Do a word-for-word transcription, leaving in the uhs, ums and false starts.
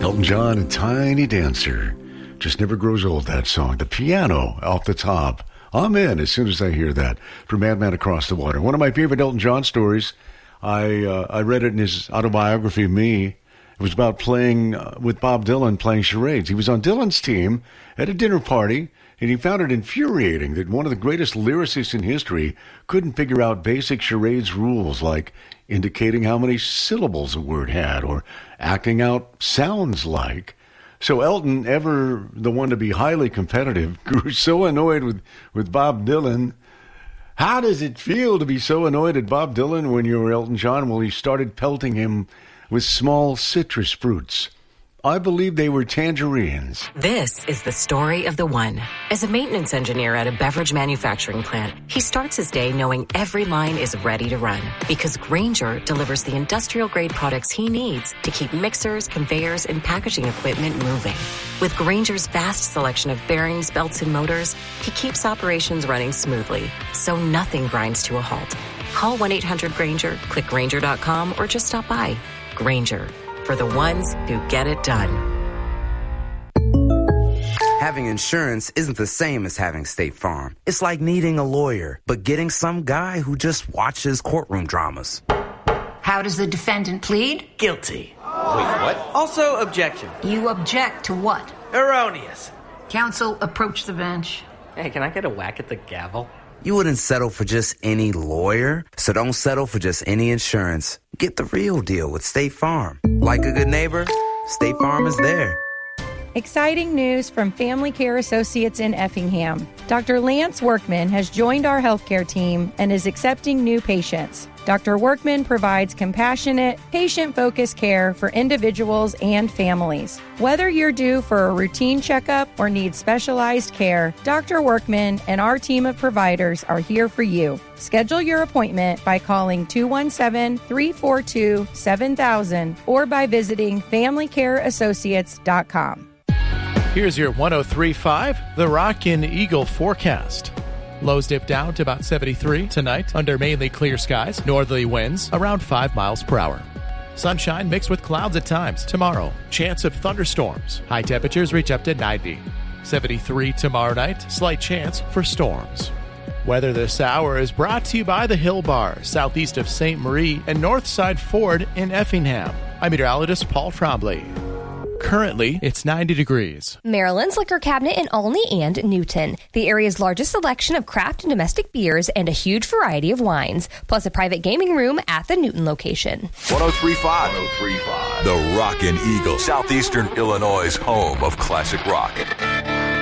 Elton John and Tiny Dancer. Just never grows old, that song. The piano off the top. I'm in as soon as I hear that from Madman Across the Water. One of my favorite Elton John stories. I uh, I read it in his autobiography, Me. It was about playing uh, with Bob Dylan, playing charades. He was on Dylan's team at a dinner party, and he found it infuriating that one of the greatest lyricists in history couldn't figure out basic charades rules like indicating how many syllables a word had or acting out sounds like. So Elton, ever the one to be highly competitive, grew so annoyed with, with Bob Dylan. How does it feel to be so annoyed at Bob Dylan when you were Elton John? Well, he started pelting him with small citrus fruits. I believe they were tangerines. This is the story of the one. As a maintenance engineer at a beverage manufacturing plant, he starts his day knowing every line is ready to run because Grainger delivers the industrial-grade products he needs to keep mixers, conveyors, and packaging equipment moving. With Grainger's vast selection of bearings, belts, and motors, he keeps operations running smoothly, so nothing grinds to a halt. Call one eight hundred Grainger, click Grainger dot com, or just stop by. Grainger, for the ones who get it done. Having insurance isn't the same as having State Farm. It's like needing a lawyer, but getting some guy who just watches courtroom dramas. How does the defendant plead? Guilty. Wait, what? Also, objection. You object to what? Erroneous. Counsel, approach the bench. Hey, can I get a whack at the gavel? You wouldn't settle for just any lawyer, so don't settle for just any insurance. Get the real deal with State Farm. Like a good neighbor, State Farm is there. Exciting news from Family Care Associates in Effingham. Doctor Lance Workman has joined our healthcare team and is accepting new patients. Doctor Workman provides compassionate, patient-focused care for individuals and families. Whether you're due for a routine checkup or need specialized care, Doctor Workman and our team of providers are here for you. Schedule your appointment by calling two one seven, three four two, seven thousand or by visiting family care associates dot com. Here's your one oh three point five, The Rock and Eagle forecast. Lows dip down to about seventy-three tonight under mainly clear skies. Northerly winds around five miles per hour. Sunshine mixed with clouds at times tomorrow. Chance of thunderstorms. High temperatures reach up to ninety. seventy-three tomorrow night. Slight chance for storms. Weather this hour is brought to you by the Hill Bar, southeast of Saint Marie and Northside Ford in Effingham. I'm meteorologist Paul Trombley. Currently, it's ninety degrees. Maryland's Liquor Cabinet in Olney and Newton. The area's largest selection of craft and domestic beers and a huge variety of wines, plus a private gaming room at the Newton location. one oh three point five. one oh three point five. The Rockin' Eagle, Southeastern Illinois' home of classic rock.